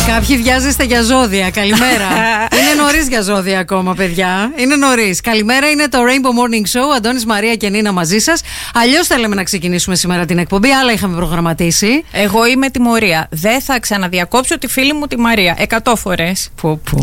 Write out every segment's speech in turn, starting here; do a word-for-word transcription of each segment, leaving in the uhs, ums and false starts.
Κάποιοι βιάζεστε για ζώδια. Καλημέρα. Είναι νωρίς για ζώδια ακόμα, παιδιά. Είναι νωρίς. Καλημέρα, είναι το Rainbow Morning Show. Αντώνης, Μαρία και Νίνα μαζί σας. Αλλιώς θέλαμε να ξεκινήσουμε σήμερα την εκπομπή, άλλα είχαμε προγραμματίσει. Εγώ είμαι τιμωρία. Δεν θα ξαναδιακόψω τη φίλη μου τη Μαρία. Εκατό φορές. Πω πω.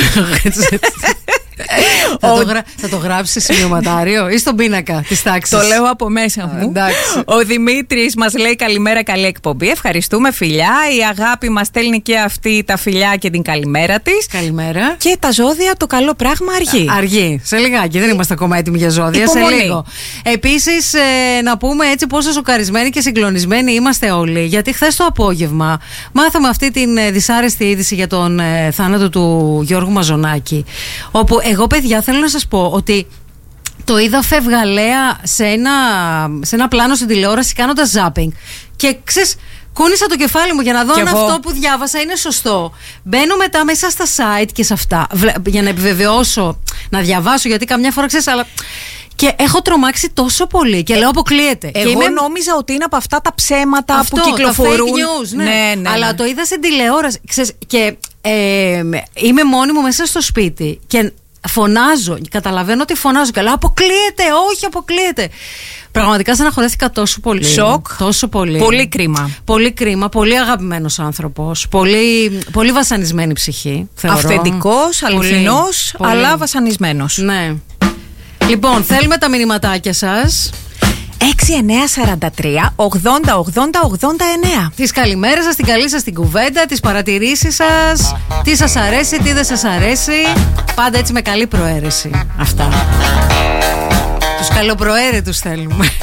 θα, το γρα... θα το γράψει σε σημειωματάριο ή στον πίνακα της τάξης? Το λέω από μέσα μου. Εντάξει. Ο Δημήτρης μας λέει καλημέρα, καλή εκπομπή. Ευχαριστούμε, φιλιά. Η Αγάπη μας στέλνει και αυτή τα φιλιά και την καλημέρα της. Καλημέρα. Και τα ζώδια, το καλό πράγμα αργεί. Αργεί. Σε λιγάκι. Δεν είμαστε ακόμα έτοιμοι για ζώδια. Υπομονή. Σε λίγο. Επίσης, ε, να πούμε έτσι πόσο σοκαρισμένοι και συγκλονισμένοι είμαστε όλοι. Γιατί χθες το απόγευμα μάθαμε αυτή την ε, δυσάρεστη είδηση για τον ε, θάνατο του Γιώργου Μαζονάκη. Όπου εγώ, παιδιά, θέλω να σας πω ότι το είδα φευγαλέα σε ένα, σε ένα πλάνο στην τηλεόραση κάνοντας zapping. Και ξέρεις, κούνησα το κεφάλι μου για να δω αν αυτό που διάβασα είναι σωστό. Μπαίνω μετά μέσα στα site και σε αυτά για να επιβεβαιώσω, να διαβάσω, γιατί καμιά φορά ξέρεις, αλλά... Και έχω τρομάξει τόσο πολύ και λέω αποκλείεται. Εγώ και είμαι... νόμιζα ότι είναι από αυτά τα ψέματα αυτό, που κυκλοφορούν. Τα fake news, ναι. Ναι, ναι, αλλά ναι. το είδα στην τηλεόραση. Ξέρεις, και ε, είμαι μόνη μου μέσα στο σπίτι και φωνάζω. Καταλαβαίνω ότι φωνάζω και λέω αποκλείεται, όχι αποκλείεται. Πραγματικά στεναχωρέθηκα τόσο πολύ. Σοκ. Τόσο πολύ. Πολύ κρίμα. Πολύ κρίμα. Πολύ αγαπημένος άνθρωπος. Πολύ, πολύ βασανισμένη ψυχή. Θεωρώ. Αυθεντικός, αληθινός, πολύ. αλλά βασανισμένος. Ναι. Λοιπόν, θέλουμε τα μηνυματάκια σας. έξι εννιά τέσσερα τρία ογδόντα ογδόντα ογδόντα εννέα. Τις καλημέρες σας, την καλή σας την κουβέντα, τις παρατηρήσεις σας, τι σας αρέσει, τι δεν σας αρέσει. Πάντα έτσι με καλή προαίρεση αυτά. Τους καλοπροαίρετους θέλουμε.